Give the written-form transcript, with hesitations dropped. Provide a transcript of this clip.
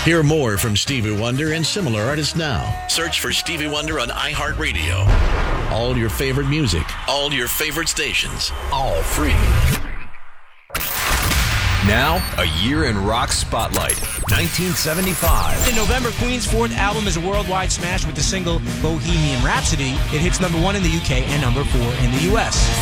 Hear more from Stevie Wonder and similar artists now. Search for Stevie Wonder on iHeartRadio. All your favorite music, all your favorite stations, all free. Now, a year in rock spotlight. 1975. In November, Queen's fourth album is a worldwide smash with the single Bohemian Rhapsody. It hits number 1 in the UK and number 4 in the US.